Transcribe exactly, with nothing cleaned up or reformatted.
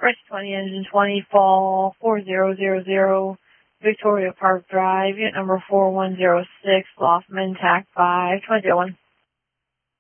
First twenty, engine twenty, fall four zero zero zero, Victoria Park Drive, unit number four one zero six, Loftman, T A C five, twenty oh one.